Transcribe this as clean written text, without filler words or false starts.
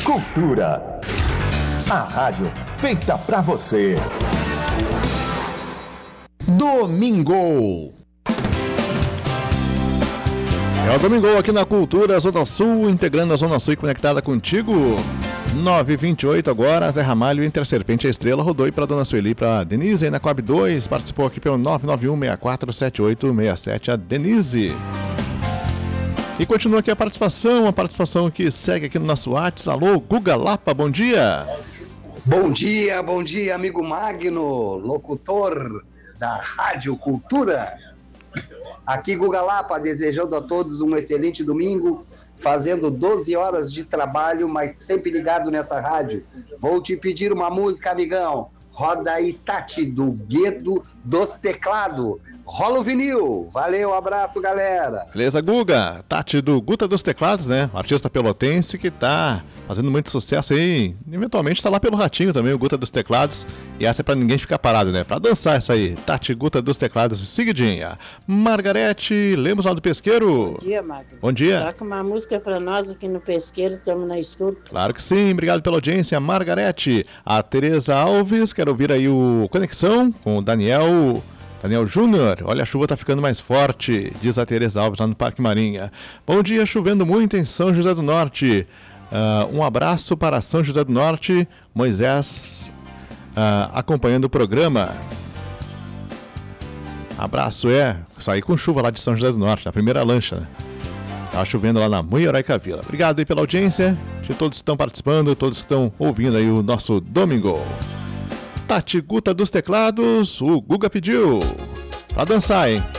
Cultura. A rádio feita pra você. Domingo. É o Domingo aqui na Cultura Zona Sul, integrando a Zona Sul e conectada contigo. 9h28 agora, Zé Ramalho entre a Serpente e a Estrela rodou aí para Dona Sueli, para Denise aí na Coab 2, participou aqui pelo 991-647867, a Denise. E continua aqui a participação que segue aqui no nosso WhatsApp. Alô, Guga Lapa, bom dia. Bom dia, amigo Magno, locutor da Rádio Cultura. Aqui Guga Lapa, desejando a todos um excelente domingo, fazendo 12 horas de trabalho, mas sempre ligado nessa rádio. Vou te pedir uma música, amigão. Roda aí, Tati, do Guedo dos Teclados. Rola o vinil. Valeu, abraço, galera. Beleza, Guga. Tati do Guta dos Teclados, né? Artista pelotense que tá fazendo muito sucesso aí. Eventualmente tá lá pelo Ratinho também, o Guta dos Teclados. E essa é pra ninguém ficar parado, né? Pra dançar essa aí. Tati, Guta dos Teclados, seguidinha. Margarete Lemos lá do Pesqueiro. Bom dia, Magno. Bom dia. Toca uma música pra nós aqui no Pesqueiro, estamos na escuta. Claro que sim, obrigado pela audiência, Margarete. A Tereza Alves, quero ouvir aí o Conexão com o Daniel Júnior. Olha, a chuva tá ficando mais forte, diz a Tereza Alves lá no Parque Marinha. Bom dia, chovendo muito em São José do Norte. Um abraço para São José do Norte, Moisés acompanhando o programa. Abraço, saí com chuva lá de São José do Norte, na primeira lancha, né? Tá chovendo lá na Muioraica Vila. Obrigado aí pela audiência, de todos que estão participando, todos que estão ouvindo aí o nosso Domingo. Tati Guta dos Teclados, o Guga pediu pra dançar, hein?